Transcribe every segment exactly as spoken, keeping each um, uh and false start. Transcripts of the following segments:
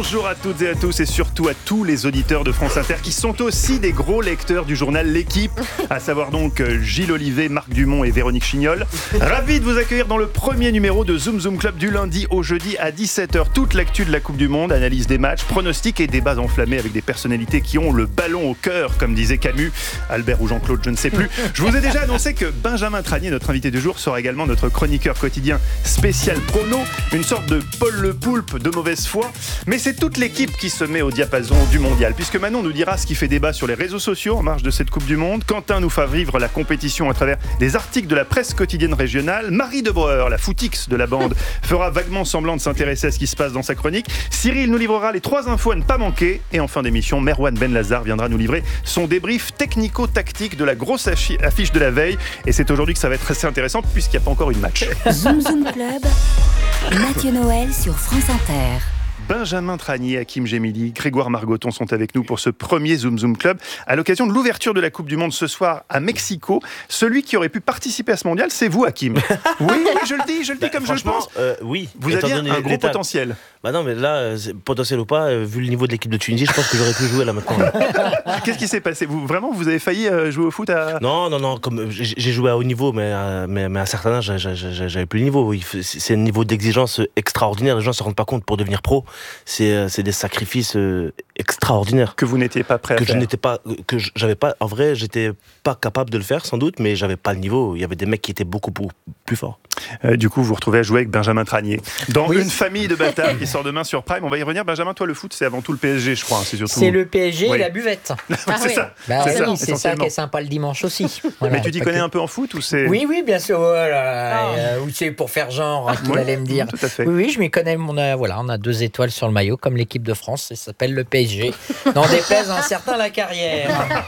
Bonjour à toutes et à tous et surtout à tous les auditeurs de France Inter qui sont aussi des gros lecteurs du journal L'Équipe, à savoir donc Gilles Olivet, Marc Dumont et Véronique Chignol. Ravi de vous accueillir dans le premier numéro de Zoom Zoom Club du lundi au jeudi à dix-sept heures. Toute l'actu de la Coupe du Monde, analyse des matchs, pronostics et débats enflammés avec des personnalités qui ont le ballon au cœur, comme disait Camus, Albert ou Jean-Claude, je ne sais plus. Je vous ai déjà annoncé que Benjamin Tranier, notre invité du jour, sera également notre chroniqueur quotidien spécial prono, une sorte de Paul Le Poulpe de mauvaise foi. Mais c'est toute l'équipe qui se met au diapason du mondial, puisque Manon nous dira ce qui fait débat sur les réseaux sociaux en marge de cette Coupe du Monde. Quentin nous fera vivre la compétition à travers des articles de la presse quotidienne régionale. Marie Debreur, la footix de la bande, fera vaguement semblant de s'intéresser à ce qui se passe dans sa chronique. Cyril nous livrera les trois infos à ne pas manquer. Et en fin d'émission, Merwan Benlazar viendra nous livrer son débrief technico-tactique de la grosse affiche de la veille. Et c'est aujourd'hui que ça va être assez intéressant, puisqu'il n'y a pas encore eu de match. Zoom Zoom Club, Mathieu Noël sur France Inter. Benjamin Tranier, Hakim Gemili, Grégoire Margoton sont avec nous pour ce premier Zoom Zoom Club à l'occasion de l'ouverture de la Coupe du Monde ce soir à Mexico. Celui qui aurait pu participer à ce mondial, c'est vous, Hakim. Oui, oui, je le dis, je le dis bah, comme je le pense. Euh, oui. Vous aviez un gros l'état. potentiel. Bah non, mais là, potentiel ou pas, euh, vu le niveau de l'équipe de Tunisie, je pense que j'aurais pu jouer là maintenant. Qu'est-ce qui s'est passé? Vous vraiment, vous avez failli euh, jouer au foot à... Non, non, non. Comme j'ai joué à haut niveau, mais à, mais, mais à un certain âge, j'avais plus le niveau. C'est un niveau d'exigence extraordinaire. Les gens se rendent pas compte pour devenir pro. C'est c'est des sacrifices euh, extraordinaires que vous n'étiez pas prêt à que faire. je n'étais pas que j'avais pas en vrai j'étais pas capable de le faire sans doute, mais j'avais pas le niveau. Il y avait des mecs qui étaient beaucoup plus, plus forts. Euh, du coup, vous vous retrouvez à jouer avec Benjamin Tranier dans oui. Une famille de bâtards qui sort demain sur Prime. On va y revenir. Benjamin, toi, le foot, c'est avant tout le P S G, je crois. Hein, c'est surtout... c'est le P S G oui. Et la buvette. Ah, c'est oui. ça. Bah, c'est, ça, c'est ça qui est sympa le dimanche aussi. Voilà, mais tu t'y connais que... un peu en foot ou c'est... Oui, oui, bien sûr. Voilà. Oh. Euh, ou c'est pour faire genre, hein, qu'il oui, allait me dire. Tout à fait. Oui, oui, je m'y connais. On a, voilà, on a deux étoiles sur le maillot, comme l'équipe de France. Ça s'appelle le P S G. N'en déplaise à un certain la carrière.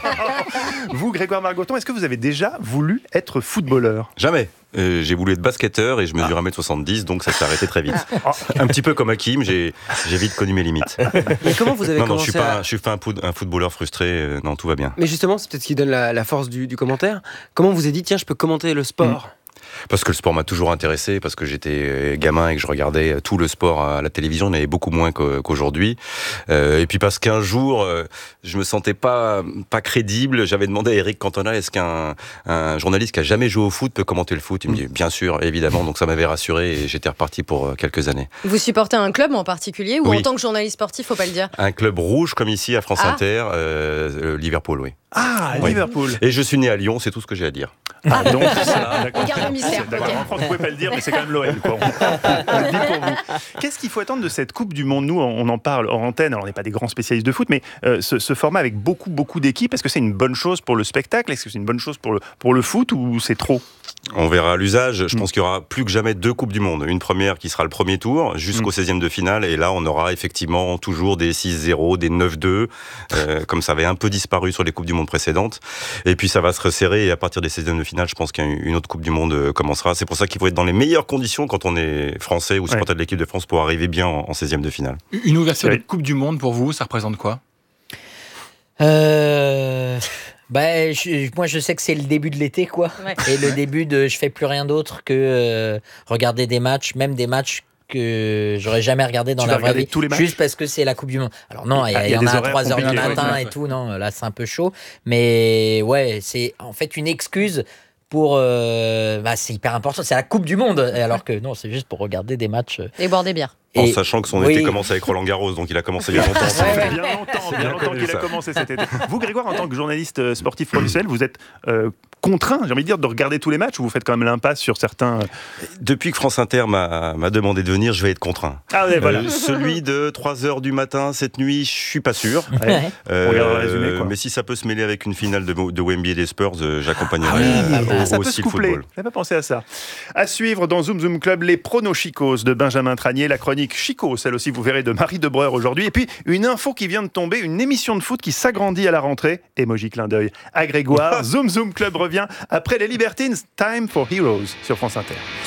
Vous, Grégoire Margoton, est-ce que vous avez déjà voulu être footballeur? Jamais. Euh, j'ai voulu être basketteur et je mesure ah. un mètre soixante-dix, donc ça s'est arrêté très vite. Un petit peu comme Hakim, j'ai, j'ai vite connu mes limites. Mais comment vous avez non, non, commencé je suis pas, à... je suis pas un, foot, un footballeur frustré, euh, non, tout va bien. Mais justement, c'est peut-être ce qui donne la, la force du, du commentaire. Comment vous avez dit, tiens, je peux commenter le sport? mmh. Parce que le sport m'a toujours intéressé, parce que j'étais gamin et que je regardais tout le sport à la télévision, il y en avait beaucoup moins qu'aujourd'hui. Euh, et puis parce qu'un jour, euh, je me sentais pas pas crédible. J'avais demandé à Eric Cantona, est-ce qu'un un journaliste qui a jamais joué au foot peut commenter le foot? Il me dit bien sûr, évidemment. Donc ça m'avait rassuré et j'étais reparti pour quelques années. Vous supportez un club en particulier ou oui. en tant que journaliste sportif, faut pas le dire? Un club rouge comme ici à France ah. Inter, euh, Liverpool, oui. Ah, oui. Liverpool. Et je suis né à Lyon, c'est tout ce que j'ai à dire. Ah, donc, voilà, on garde le mystère. D'accord, okay. En France, vous pouvez pas le dire, mais c'est quand même l'O M, quoi. On le dit pour vous. Qu'est-ce qu'il faut attendre de cette Coupe du Monde? Nous, on en parle hors antenne, alors on n'est pas des grands spécialistes de foot, mais euh, ce, ce format avec beaucoup, beaucoup d'équipes, est-ce que c'est une bonne chose pour le spectacle? Est-ce que c'est une bonne chose pour le, pour le foot ou c'est trop? On verra à l'usage. Je pense qu'il y aura plus que jamais deux Coupes du Monde. Une première qui sera le premier tour, jusqu'au seizième de finale. Et là, on aura effectivement toujours des six zéro, des neuf deux, euh, comme ça avait un peu disparu sur les Coupes du Monde précédentes. Et puis ça va se resserrer. Et à partir des seizièmes de finale, je pense qu'une autre Coupe du Monde commencera. C'est pour ça qu'il faut être dans les meilleures conditions quand on est français ou supporter ouais. de l'équipe de France pour arriver bien en seizième de finale. Une ouverture ouais. de Coupe du Monde, pour vous, ça représente quoi? Euh... Bah, je, moi, je sais que c'est le début de l'été, quoi. Ouais. Et le début de... Je fais plus rien d'autre que euh, regarder des matchs, même des matchs que j'aurais jamais regardé dans tu la vraie vie, tous les matchs juste parce que c'est la Coupe du Monde. Alors non, il y, ah, y, y en a à trois heures du matin ouais, et tout, non, là c'est un peu chaud. Mais ouais, c'est en fait une excuse pour... Euh, bah, c'est hyper important, c'est la Coupe du Monde. Alors que non, c'est juste pour regarder des matchs. Et boire des bières. En et sachant que son oui. été commence avec Roland Garros, donc il a commencé il y a longtemps. Ça fait bien longtemps, bien longtemps qu'il a commencé cet été. Vous, Grégoire, en tant que journaliste sportif professionnel, vous êtes euh, contraint, j'ai envie de dire, de regarder tous les matchs ou vous faites quand même l'impasse sur certains... Depuis que France Inter m'a, m'a demandé de venir, je vais être contraint. Ah ouais, voilà. Euh, celui de trois heures du matin, cette nuit, je suis pas sûr. Ouais. Euh, On regarde le résumé, quoi. Mais si ça peut se mêler avec une finale de, de Wembley et des Spurs, euh, j'accompagnerai ah oui, euh, bah, au, ça aussi peut se le football. J'avais pas pensé à ça. À suivre dans Zoom Zoom Club, les pronos chicos de Benjamin Tranier, la chronique Chico, celle aussi vous verrez de Marie Debreur aujourd'hui. Et puis, une info qui vient de tomber, une émission de foot qui s'agrandit à la rentrée. Émoji clin d'œil à Grégoire. Zoom Zoom Club revient après les Libertines. Time for Heroes sur France Inter.